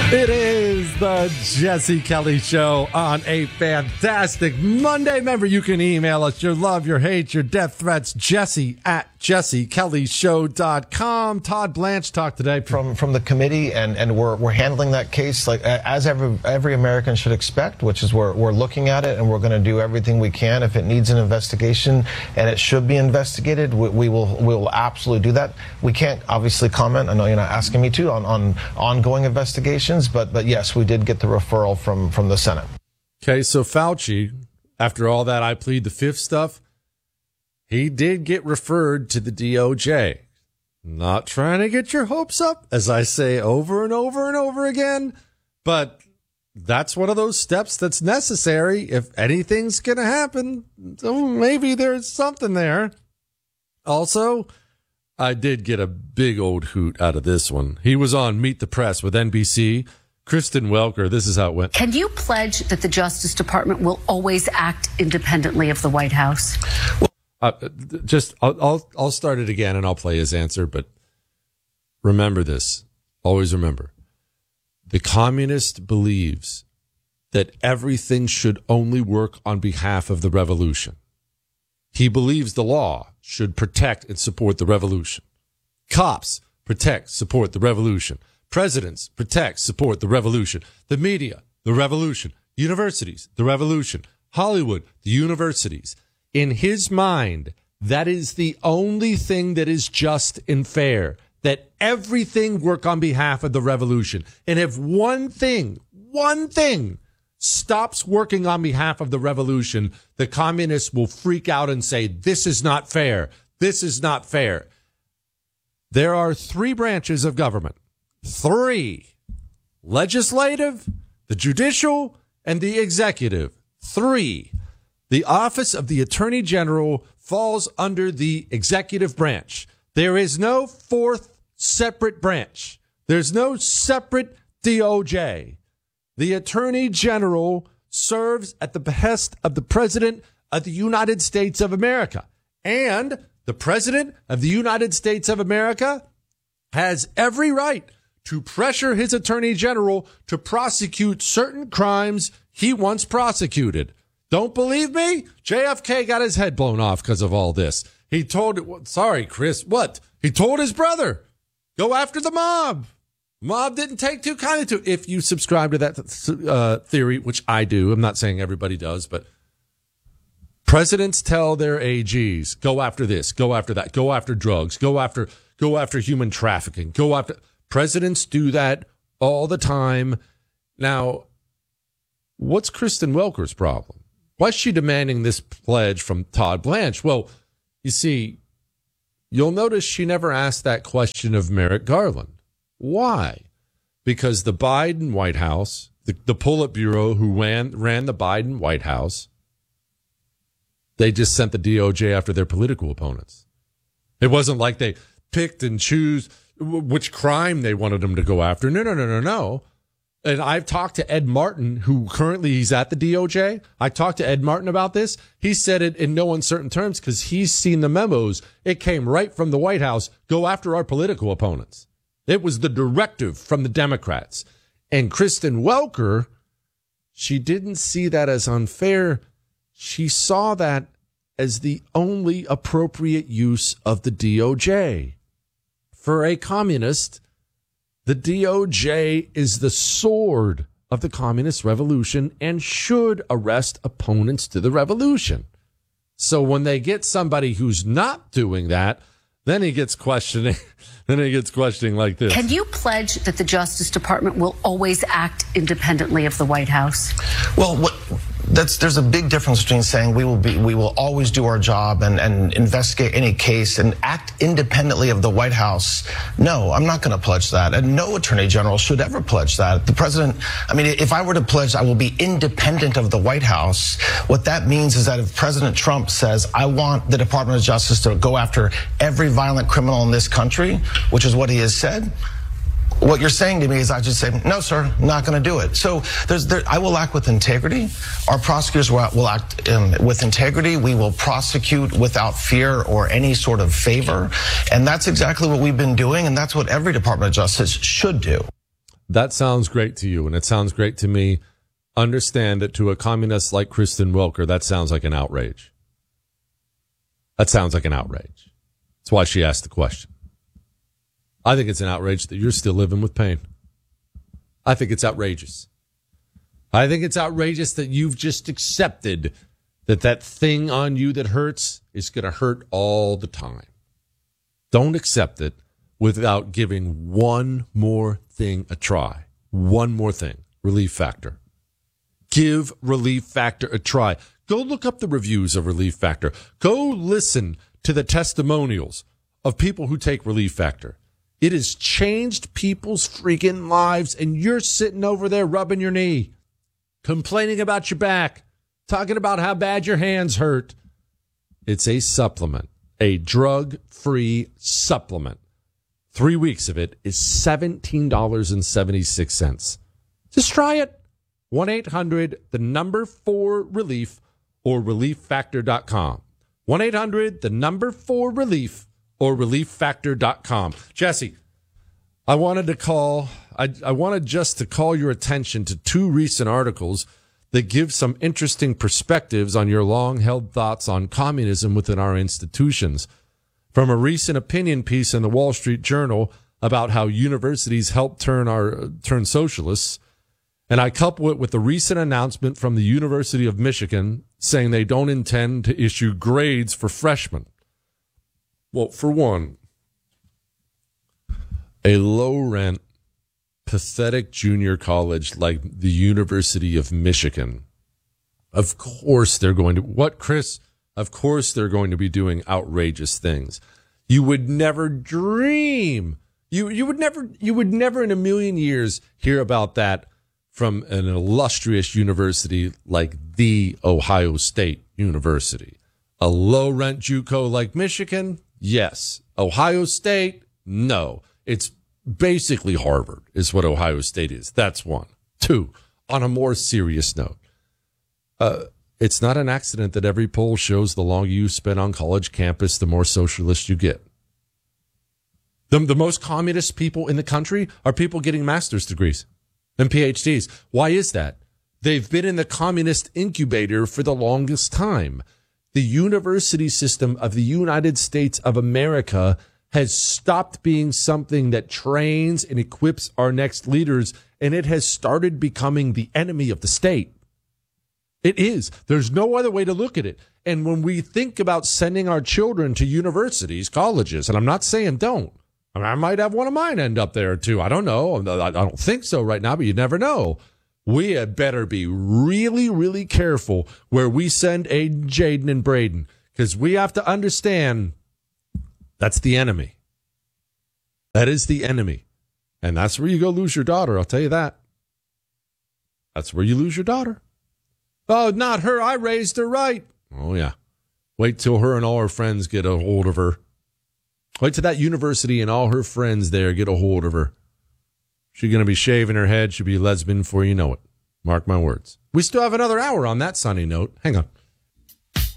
It is the Jesse Kelly Show on a fantastic Monday. Remember, you can email us your love, your hate, your death threats, jesse@jessekellyshow.com. Todd Blanche talked today from the committee, and we're handling that case like as every American should expect, which is we're looking at it, and we're going to do everything we can. If it needs an investigation and it should be investigated, we will absolutely do that. We can't obviously comment. I know you're not asking me to on ongoing investigations. But yes, we did get the referral from the Senate. Okay, so Fauci, after all that I plead the fifth stuff, he did get referred to the DOJ. Not trying to get your hopes up, as I say over and over and over again, but that's one of those steps that's necessary if anything's going to happen. So maybe there's something there. Also, I did get a big old hoot out of this one. He was on Meet the Press with NBC. Kristen Welker, this is how it went. Can you pledge that the Justice Department will always act independently of the White House? I'll start it again and I'll play his answer, but remember this. Always remember. The communist believes that everything should only work on behalf of the revolution. He believes the law should protect and support the revolution. Cops protect, support the revolution. Presidents protect, support the revolution. The media, the revolution. Universities, the revolution. Hollywood, the universities. In his mind, that is the only thing that is just and fair, that everything work on behalf of the revolution. And if one thing stops working on behalf of the revolution, the communists will freak out and say, this is not fair. This is not fair. There are three branches of government. Three. Legislative, the judicial, and the executive. Three. The office of the Attorney General falls under the executive branch. There is no fourth separate branch. There's no separate DOJ. The Attorney General serves at the behest of the President of the United States of America. And the President of the United States of America has every right to pressure his Attorney General to prosecute certain crimes he once prosecuted. Don't believe me? JFK got his head blown off because of all this. He told, sorry, Chris, what? He told his brother, go after the mob. Mob didn't take too kindly to it. If you subscribe to that theory, which I do, I'm not saying everybody does, but presidents tell their AGs, go after this, go after that, go after drugs, go after human trafficking, go after. Presidents do that all the time. Now, what's Kristen Welker's problem? Why is she demanding this pledge from Todd Blanche? Well, you see, you'll notice she never asked that question of Merrick Garland. Why? Because the Biden White House, the Politburo who ran the Biden White House, they just sent the DOJ after their political opponents. It wasn't like they picked and choose which crime they wanted them to go after. No. And I've talked to Ed Martin, who currently he's at the DOJ. I talked to Ed Martin about this. He said it in no uncertain terms because he's seen the memos. It came right from the White House. Go after our political opponents. It was the directive from the Democrats. And Kristen Welker, she didn't see that as unfair. She saw that as the only appropriate use of the DOJ. For a communist, the DOJ is the sword of the communist revolution and should arrest opponents to the revolution. So when they get somebody who's not doing that, then he gets questioning. Then he gets questioning like this. Can you pledge that the Justice Department will always act independently of the White House? Well, there's a big difference between saying we will always do our job and investigate any case and act independently of the White House. No, I'm not going to pledge that, and no Attorney General should ever pledge that. The president, I mean, if I were to pledge I will be independent of the White House, what that means is that if President Trump says I want the Department of Justice to go after every violent criminal in this country, which is what he has said, what you're saying to me is I just say, no, sir, not going to do it. So I will act with integrity. Our prosecutors will act with integrity. We will prosecute without fear or any sort of favor. And that's exactly what we've been doing. And that's what every Department of Justice should do. that sounds great to you, and it sounds great to me. Understand that to a communist like Kristen Welker, that sounds like an outrage. That sounds like an outrage. That's why she asked the question. I think it's an outrage that you're still living with pain. I think it's outrageous. I think it's outrageous that you've just accepted that thing on you that hurts is going to hurt all the time. Don't accept it without giving one more thing a try. One more thing. Relief Factor. Give Relief Factor a try. Go look up the reviews of Relief Factor. Go listen to the testimonials of people who take Relief Factor. It has changed people's freaking lives, and you're sitting over there rubbing your knee, complaining about your back, talking about how bad your hands hurt. It's a supplement, a drug-free supplement. 3 weeks of it is $17.76. Just try it. 1-800-4RELIEF or ReliefFactor.com. 1-800-4RELIEF or ReliefFactor.com. Jesse, I wanted just to call your attention to two recent articles that give some interesting perspectives on your long-held thoughts on communism within our institutions. From a recent opinion piece in the Wall Street Journal about how universities help turn socialists, and I couple it with the recent announcement from the University of Michigan saying they don't intend to issue grades for freshmen. Well, for one, a low-rent, pathetic junior college like the University of Michigan, of course they're going to... What, Chris? Of course they're going to be doing outrageous things. You would never dream. You would never in a million years hear about that from an illustrious university like the Ohio State University. A low-rent JUCO like Michigan, yes. Ohio State, no. It's basically Harvard is what Ohio State is. That's one. Two, on a more serious note, it's not an accident that every poll shows the longer you spend on college campus, the more socialist you get. The most communist people in the country are people getting master's degrees and PhDs. Why is that? They've been in the communist incubator for the longest time. The university system of the United States of America has stopped being something that trains and equips our next leaders, and it has started becoming the enemy of the state. It is. There's no other way to look at it. And when we think about sending our children to universities, colleges, and I'm not saying don't. I mean, I might have one of mine end up there too. I don't know. I don't think so right now, but you never know. We had better be really, really careful where we send Aiden, Jaden, and Braden, because we have to understand that's the enemy. That is the enemy. And that's where you go lose your daughter. I'll tell you that. That's where you lose your daughter. Oh, not her. I raised her right. Oh, yeah. Wait till her and all her friends get a hold of her. Wait till that university and all her friends there get a hold of her. She's going to be shaving her head. She'll be lesbian before you know it. Mark my words. We still have another hour on that sunny note. Hang on.